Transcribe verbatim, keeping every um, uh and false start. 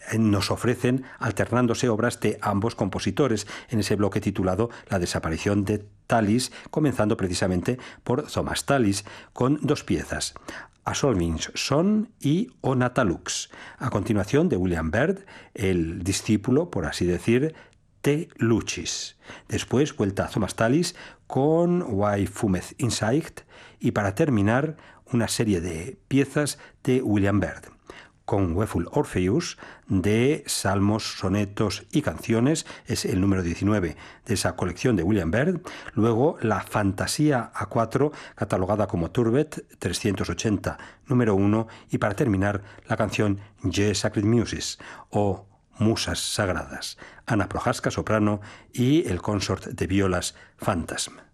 nos ofrecen alternándose obras de ambos compositores en ese bloque titulado La desaparición de Tallis, comenzando precisamente por Thomas Tallis, con dos piezas, A Solving's Son y O Natalux. A continuación, de William Byrd, el discípulo, por así decir, Te Lucis. Después, vuelta a Thomas Tallis con Why Fumeth Insight, y para terminar, una serie de piezas de William Byrd, con Weful Orpheus, de Salmos, Sonetos y Canciones, es el número diecinueve de esa colección de William Byrd. Luego la Fantasía A cuatro, catalogada como Turbet trescientos ochenta, número uno, y para terminar la canción Ye Sacred Muses, o Musas Sagradas, Ana Prohaska, soprano, y el consort de violas Phantasm.